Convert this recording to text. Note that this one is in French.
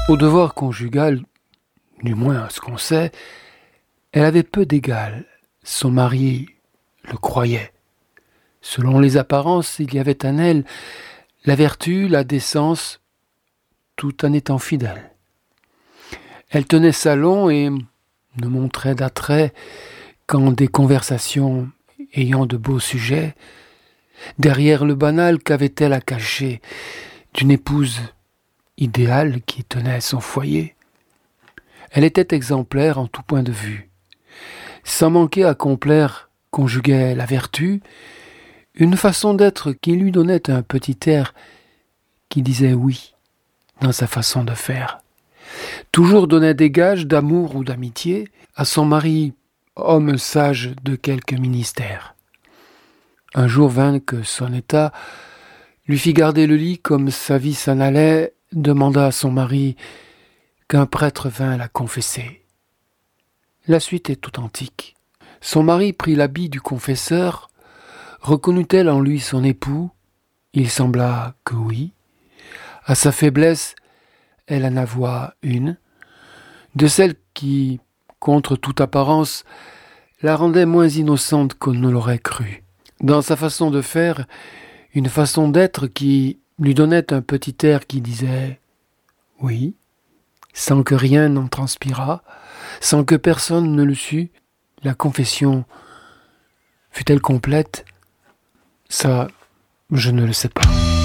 Au devoir conjugal, du moins à ce qu'on sait, elle avait peu d'égal. Son mari le croyait. Selon les apparences, il y avait en elle la vertu, la décence, tout en étant fidèle. Elle tenait salon et ne montrait d'attrait qu'en des conversations ayant de beaux sujets. Derrière le banal, qu'avait-elle à cacher d'une épouse idéale qui tenait son foyer? Elle était exemplaire en tout point de vue. Sans manquer à complaire, conjuguait la vertu, une façon d'être qui lui donnait un petit air qui disait oui dans sa façon de faire. Toujours donnait des gages d'amour ou d'amitié à son mari, homme sage de quelque ministère. Un jour vint que son état lui fit garder le lit comme sa vie s'en allait, demanda à son mari qu'un prêtre vint la confesser. La suite est tout antique. Son mari prit l'habit du confesseur. Reconnut-elle en lui son époux? Il sembla que oui. À sa faiblesse, elle en avoua une, de celles qui, contre toute apparence, la rendaient moins innocente qu'on ne l'aurait cru. Dans sa façon de faire, une façon d'être qui lui donnait un petit air qui disait « oui », sans que rien n'en transpirât, sans que personne ne le sût. La confession fut-elle complète? Ça, je ne le sais pas.